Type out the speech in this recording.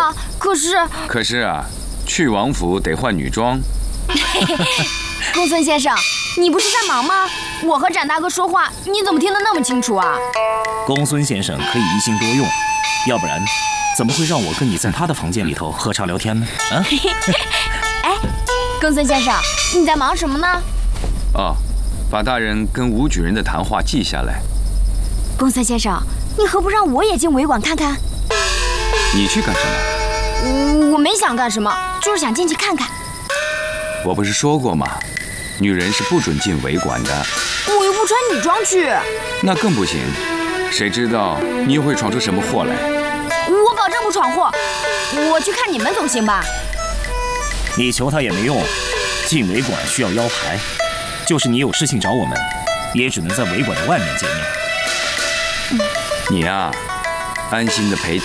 啊，可是啊，去王府得换女装。 公孙先生，你不是在忙吗？我和展大哥说话，你怎么听得那么清楚啊？ 公孙先生可以一心多用，要不然怎么会让我跟你在他的房间里头喝茶聊天呢？啊？ 哎，公孙先生，你在忙什么呢？ 哦，把大人跟武举人的谈话记下来。 公孙先生，你何不让我也进维馆看看？ 你去干什么？ 我没想干什么，就是想进去看看。 我不是说过吗？女人是不准进维馆的。 我又不穿女装去。 那更不行，谁知道你又会闯出什么祸来？ 我保证不闯祸。我去看你们总行吧？ 你求他也没用，进维馆需要邀牌，就是你有事情找我们，也只能在维馆的外面见面。 你呀，安心的陪